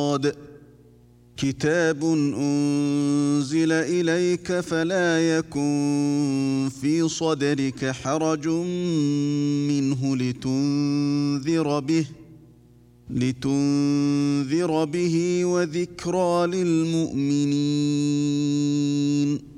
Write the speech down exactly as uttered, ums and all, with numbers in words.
صاد كتاب أنزل إليك فلا يكن في صدرك حرج منه لتنذر به لتنذر به وذكرى للمؤمنين